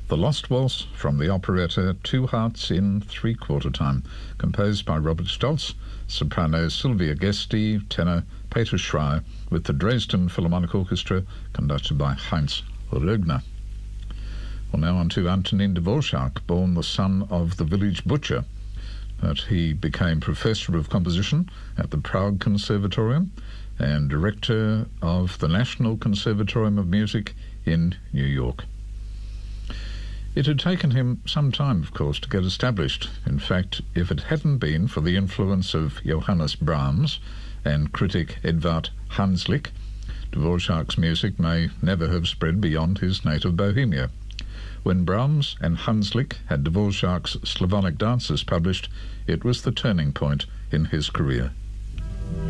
The Lost Waltz from the operetta Two Hearts in Three-Quarter Time, composed by Robert Stolz, soprano Sylvia Gesti, tenor Peter Schreier, with the Dresden Philharmonic Orchestra, conducted by Heinz Rögner. Well, now on to Antonin Dvorak, born the son of the village butcher, but he became professor of composition at the Prague Conservatorium and director of the National Conservatorium of Music in New York. It had taken him some time, of course, to get established. In fact, if it hadn't been for the influence of Johannes Brahms and critic Edvard Hanslick, Dvorak's music may never have spread beyond his native Bohemia. When Brahms and Hanslick had Dvorak's Slavonic Dances published, it was the turning point in his career.